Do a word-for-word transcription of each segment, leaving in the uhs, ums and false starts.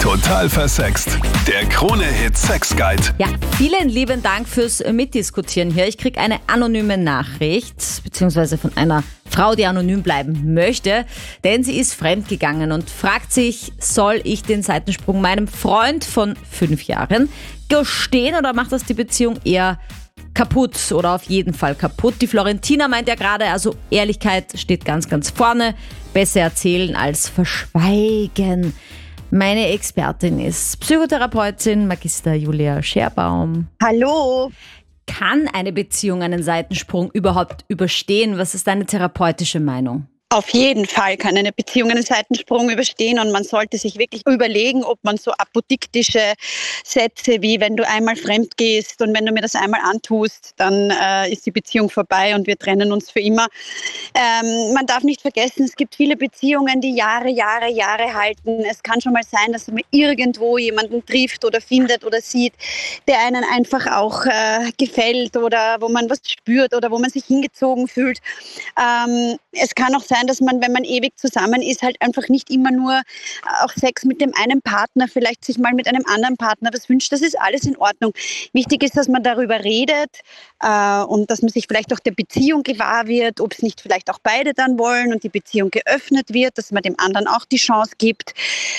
Total versext. Der Krone-Hit Sex Guide. Ja, vielen lieben Dank fürs Mitdiskutieren hier. Ich kriege eine anonyme Nachricht, beziehungsweise von einer Frau, die anonym bleiben möchte, denn sie ist fremdgegangen und fragt sich, soll ich den Seitensprung meinem Freund von fünf Jahren gestehen oder macht das die Beziehung eher kaputt oder auf jeden Fall kaputt? Die Florentina meint ja gerade, also Ehrlichkeit steht ganz, ganz vorne. Besser erzählen als verschweigen. Meine Expertin ist Psychotherapeutin Magister Julia Scherbaum. Hallo. Kann eine Beziehung einen Seitensprung überhaupt überstehen? Was ist deine therapeutische Meinung? Auf jeden Fall kann eine Beziehung einen Seitensprung überstehen und man sollte sich wirklich überlegen, ob man so apodiktische Sätze wie wenn du einmal fremd gehst und wenn du mir das einmal antust, dann äh, ist die Beziehung vorbei und wir trennen uns für immer. Ähm, man darf nicht vergessen, es gibt viele Beziehungen, die Jahre, Jahre, Jahre halten. Es kann schon mal sein, dass man irgendwo jemanden trifft oder findet oder sieht, der einen einfach auch äh, gefällt oder wo man was spürt oder wo man sich hingezogen fühlt. Ähm, es kann auch sein, dass man, wenn man ewig zusammen ist, halt einfach nicht immer nur auch Sex mit dem einen Partner, vielleicht sich mal mit einem anderen Partner was wünscht. Das ist alles in Ordnung. Wichtig ist, dass man darüber redet äh, und dass man sich vielleicht auch der Beziehung gewahr wird, ob es nicht vielleicht auch beide dann wollen und die Beziehung geöffnet wird, dass man dem anderen auch die Chance gibt.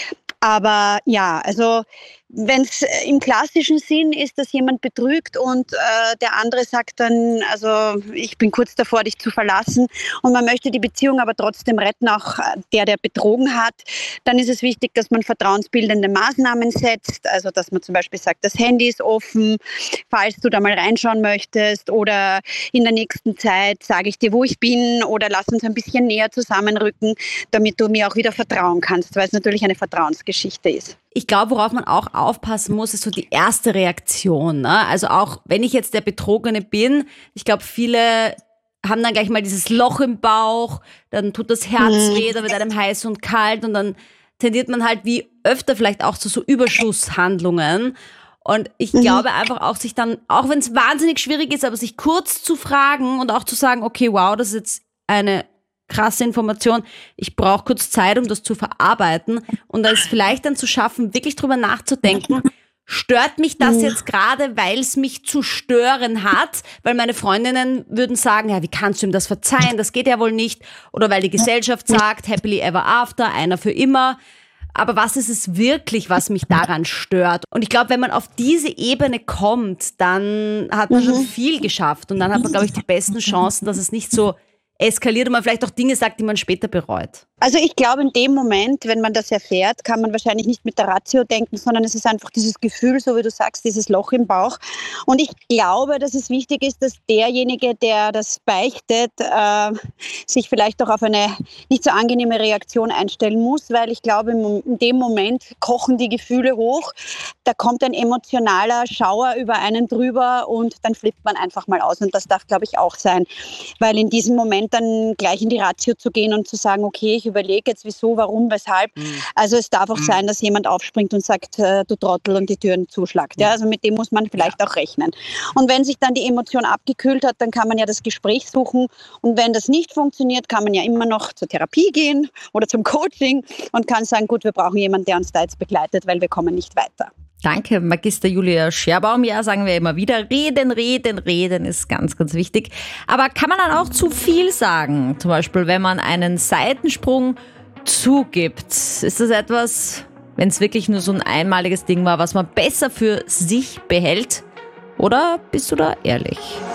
Aber ja, also wenn es im klassischen Sinn ist, dass jemand betrügt und äh, der andere sagt dann, also ich bin kurz davor, dich zu verlassen und man möchte die Beziehung aber trotzdem retten, auch der, der betrogen hat, dann ist es wichtig, dass man vertrauensbildende Maßnahmen setzt, also dass man zum Beispiel sagt, das Handy ist offen, falls du da mal reinschauen möchtest oder in der nächsten Zeit sage ich dir, wo ich bin oder lass uns ein bisschen näher zusammenrücken, damit du mir auch wieder vertrauen kannst, weil es natürlich eine Vertrauensgeschichte ist. Ich glaube, worauf man auch aufpassen muss, ist so die erste Reaktion. Ne? Also auch wenn ich jetzt der Betrogene bin, ich glaube, viele haben dann gleich mal dieses Loch im Bauch, dann tut das Herz mhm. weh, da wird einem heiß und kalt und dann tendiert man halt wie öfter vielleicht auch zu so Überschusshandlungen. Und ich mhm. glaube einfach auch sich dann, auch wenn es wahnsinnig schwierig ist, aber sich kurz zu fragen und auch zu sagen, okay, wow, das ist jetzt eine krasse Information, ich brauche kurz Zeit, um das zu verarbeiten und es vielleicht dann zu schaffen, wirklich drüber nachzudenken, stört mich das jetzt gerade, weil es mich zu stören hat, weil meine Freundinnen würden sagen, ja, wie kannst du ihm das verzeihen, das geht ja wohl nicht, oder weil die Gesellschaft sagt, happily ever after, einer für immer. Aber was ist es wirklich, was mich daran stört? Und ich glaube, wenn man auf diese Ebene kommt, dann hat man schon viel geschafft und dann hat man, glaube ich, die besten Chancen, dass es nicht so eskaliert und man vielleicht auch Dinge sagt, die man später bereut. Also ich glaube, in dem Moment, wenn man das erfährt, kann man wahrscheinlich nicht mit der Ratio denken, sondern es ist einfach dieses Gefühl, so wie du sagst, dieses Loch im Bauch. Und ich glaube, dass es wichtig ist, dass derjenige, der das beichtet, äh, sich vielleicht auch auf eine nicht so angenehme Reaktion einstellen muss, weil ich glaube, in dem Moment kochen die Gefühle hoch, da kommt ein emotionaler Schauer über einen drüber und dann flippt man einfach mal aus. Und das darf, glaube ich, auch sein, weil in diesem Moment dann gleich in die Ratio zu gehen und zu sagen, okay, ich überlege jetzt wieso, warum, weshalb. Mhm. Also es darf auch mhm. sein, dass jemand aufspringt und sagt, äh, du Trottel und die Türen zuschlagt. Ja, also mit dem muss man vielleicht ja. auch rechnen. Und wenn sich dann die Emotion abgekühlt hat, dann kann man ja das Gespräch suchen. Und wenn das nicht funktioniert, kann man ja immer noch zur Therapie gehen oder zum Coaching und kann sagen, gut, wir brauchen jemanden, der uns da jetzt begleitet, weil wir kommen nicht weiter. Danke, Magister Julia Scherbaum. Ja, sagen wir immer wieder, reden, reden, reden ist ganz, ganz wichtig. Aber kann man dann auch zu viel sagen? Zum Beispiel, wenn man einen Seitensprung zugibt. Ist das etwas, wenn es wirklich nur so ein einmaliges Ding war, was man besser für sich behält? Oder bist du da ehrlich?